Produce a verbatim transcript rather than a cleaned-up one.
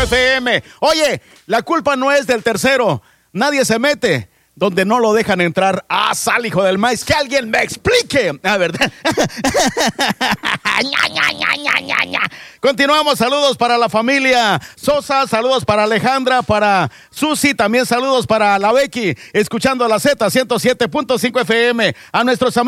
F M. Oye, la culpa no es del tercero. Nadie se mete donde no lo dejan entrar. Ah, sal, hijo del maíz, que alguien me explique. A ver. Continuamos, saludos para la familia Sosa, saludos para Alejandra, para Susi, también saludos para la Becky, escuchando la Z ciento siete punto cinco F M, a nuestros amigos